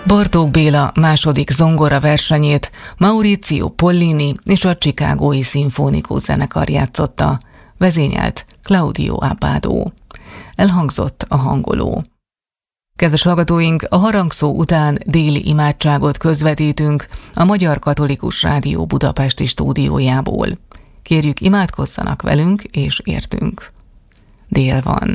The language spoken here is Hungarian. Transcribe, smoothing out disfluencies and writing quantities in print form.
Bartók Béla második zongora versenyét Maurizio Pollini és a Chicagói Szimfonikus Zenekar játszotta, vezényelt Claudio Abbado. Elhangzott a hangoló. Kedves hallgatóink, a harangszó után déli imádságot közvetítünk a Magyar Katolikus Rádió budapesti stúdiójából. Kérjük, imádkozzanak velünk és értünk. Dél van.